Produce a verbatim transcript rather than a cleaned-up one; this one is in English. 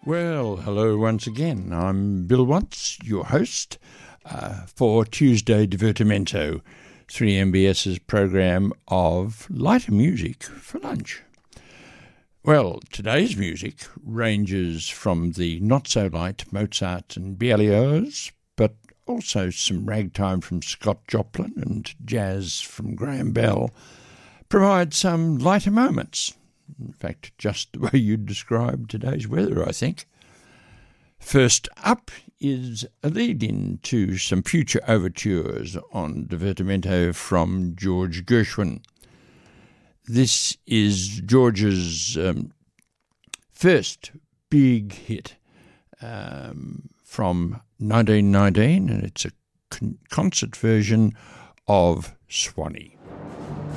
Well, hello once again. I'm Bill Watts, your host uh, for Tuesday Divertimento, three M B S's program of lighter music for lunch. Well, today's music ranges from the not-so-light Mozart and Berlioz, but also some ragtime from Scott Joplin and jazz from Graham Bell, provide some lighter moments. In fact, just the way you described today's weather, I think. First up is a lead-in to some future overtures on Divertimento from George Gershwin. This is George's um, first big hit um, from nineteen nineteen, and it's a con- concert version of Swanee.